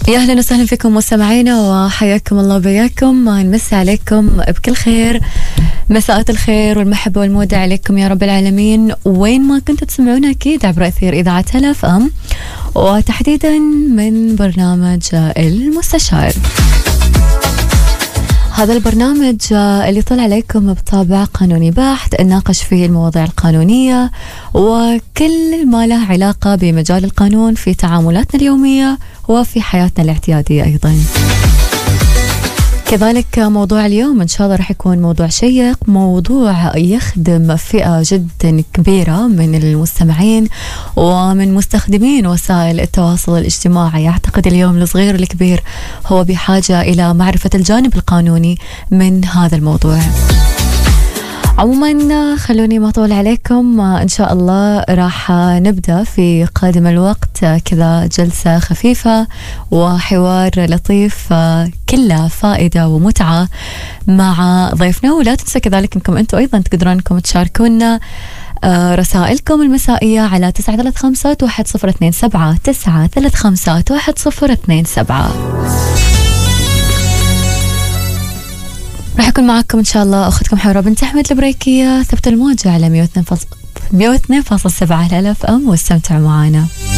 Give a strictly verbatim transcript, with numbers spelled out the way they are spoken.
يا أهلا وسهلا فيكم مستمعينا وحياكم الله وبياكم. نمسي عليكم بكل خير، مساءات الخير والمحبة والمودة عليكم يا رب العالمين، وين ما كنتوا تسمعونا أكيد عبر أثير إذاعة هلف أم، وتحديدا من برنامج المستشار. هذا البرنامج اللي طلع عليكم بطابع قانوني بحت، نناقش فيه المواضيع القانونية وكل ما له علاقة بمجال القانون في تعاملاتنا اليومية وفي حياتنا الاعتيادية أيضا. كذلك موضوع اليوم إن شاء الله رح يكون موضوع شيق، موضوع يخدم فئة جدا كبيرة من المستمعين ومن مستخدمين وسائل التواصل الاجتماعي. أعتقد اليوم الصغير والكبير هو بحاجة إلى معرفة الجانب القانوني من هذا الموضوع. عموما خلوني ما أطول عليكم، إن شاء الله راح نبدأ في قادم الوقت كذا جلسة خفيفة وحوار لطيف كله فائدة ومتعة مع ضيفنا. ولا تنسوا كذلك أنكم أنتم أيضا تقدرون أنكم تشاركونا رسائلكم المسائية على تسعة ثلاثة خمسة واحد صفر اثنين سبعة تسعة ثلاثة خمسة واحد صفر اثنين سبعة. راح أكون معكم إن شاء الله أختكم حورة بنت أحمد البريكية. ثبت الموجة على مية واثنين فاصلة سبعة الألف أم واستمتعوا معنا.